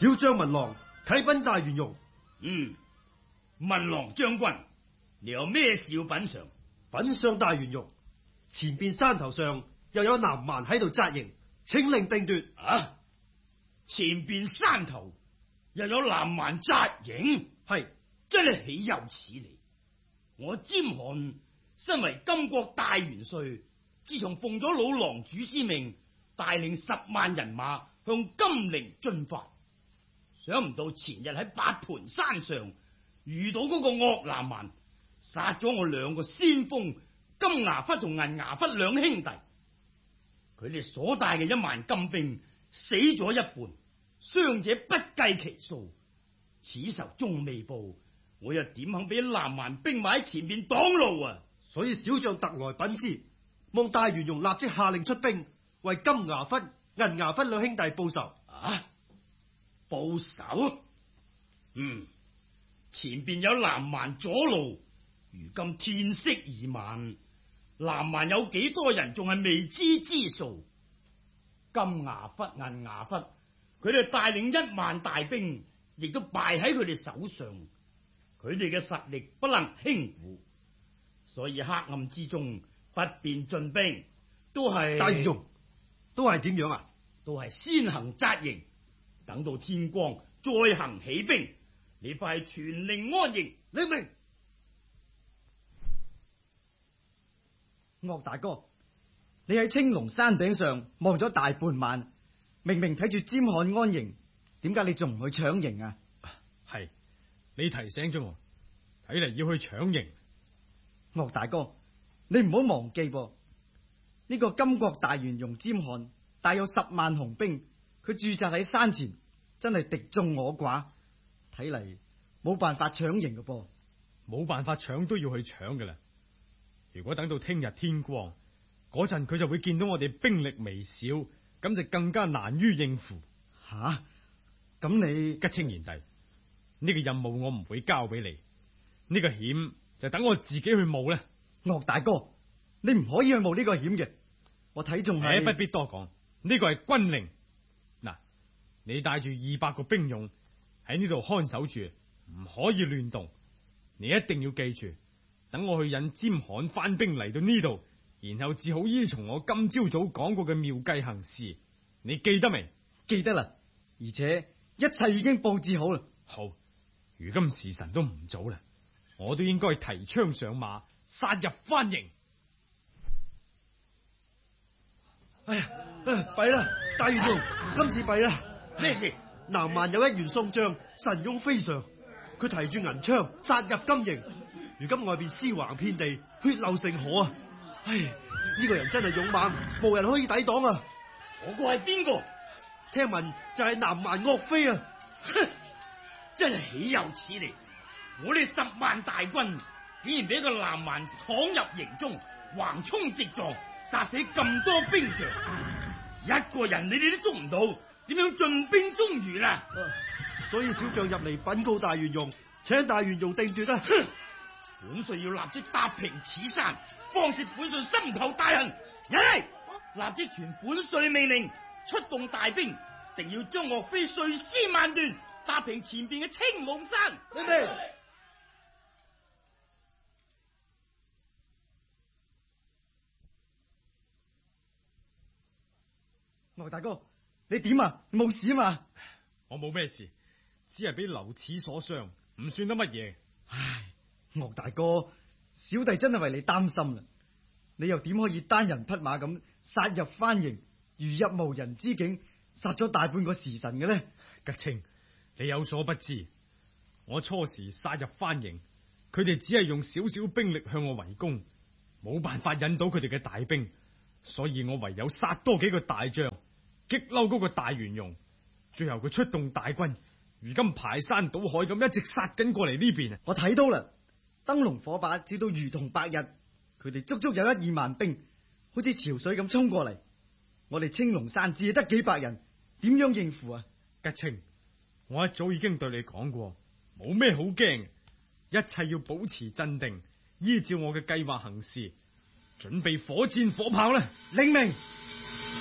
小將文郎啟稟大元戎。 文郎將軍，你有咩事要稟上？ 稟上大元戎，前邊山頭上又有南蠻喺度紮營，請令定奪。 啊！前邊山頭又有南蠻紮營， 係真係豈有此理！我詹罕身為金國大元帥，自從奉咗老郎主之命，帶領10萬人馬向金陵進發，想唔到前日喺八盤山上遇到嗰個惡南蠻，殺咗我2個先鋒金牙窟同銀牙窟2兄弟。佢哋所帶嘅1萬金兵死咗一半，傷者不計其數。此仇終未報，我又點肯俾南蠻兵馬喺前面擋路啊！ 所以小將特來稟知，望大元戎立即下令出兵，為金牙窟、銀牙窟2兄弟報仇。 啊！報仇？前邊有南蠻阻路，如今天色已晚，南蠻有幾多人仲係未知之數。金牙窟、銀牙窟，佢哋帶領1萬大兵，亦都敗喺佢哋手上。佢哋嘅實力不能輕估，所以黑暗之中不便進兵，都係大元戎都係點樣啊？ 都係先行紮營，等到天光再行起兵。你快傳令安營。 領命。 岳大哥，你喺青龍山頂上望咗大半晚，明明睇住詹罕安營，點解你仲唔去搶營啊？ 係你提醒咗我，睇嚟要去搶營。 岳大哥，你唔好忘記噃，呢個金國大元戎詹罕帶有10萬雄兵，佢駐紮喺山前，真係敵眾我寡，睇嚟冇辦法搶營嘅噃。 冇辦法搶都要去搶嘅啦。如果等到聽日天光嗰陣，佢就會見到我哋兵力微小，咁就更加難於應付。 吓，咁你吉青賢弟，呢個任務我唔會交俾你，呢個險就等我自己去冒啦。 岳大哥，你唔可以去冒呢個險嘅，我睇中係不必多講，呢個係軍令。嗱，你帶住200個兵勇喺呢度看守住，唔可以亂動。你一定要記住，等我去引詹罕翻兵嚟到呢度，然後只好依從我今朝早講過嘅妙計行事。你記得未？ 記得啦，而且一切已經布置好啦。 好，如今時辰都唔早啦，我都應該提槍上馬，殺入番營。 哎呀，弊啦！大元戎，今次弊啦！ 咩事？ 南蠻有一員宋將神勇非常，佢提住銀槍殺入金營，如今外邊屍橫遍地，血流成河啊！唉，呢個人真係勇猛，無人可以抵擋啊！ 嗰個係邊個？ 聽聞就係南蠻岳飛啊！ 哼，真係豈有此理！我哋10萬大軍，竟然俾一個南蠻闖入營中，橫衝直撞，殺死咁多兵將，一個人你哋都捉唔到，點樣進兵中原啊？ 所以小將入嚟稟告大元戎，請大元戎定奪啊！ 哼，本帥要立即踏平此山，方是本帥心頭大恨。立即傳本帥命令，出動大兵，定要將岳飛碎屍萬段，踏平前邊嘅青龍山。 領命。 岳大哥，你點啊？冇事啊嘛？ 我冇咩事，只係俾流矢所傷，唔算得乜嘢。 唉，岳大哥，小弟真係為你擔心啦。你又點可以單人匹馬咁殺入番營，如入無人之境，殺咗大半個時辰嘅呢？ 吉青，你有所不知，我初時殺入番營，佢哋只係用少少兵力向我圍攻，冇辦法引到佢哋嘅大兵，所以我唯有殺多幾個大將，激嬲嗰個大元戎。最後佢出動大軍，如今排山倒海咁一直殺緊過嚟呢邊啊！ 我睇到啦，燈籠火把照到如同白日，佢哋足足有1-2萬兵，好似潮水咁衝過嚟。我哋青龍山只係得幾百人，點樣應付啊？ 吉青，我一早已經對你講過，冇咩好驚，一切要保持鎮定，依照我嘅計劃行事，準備火箭火炮啦！ 領命。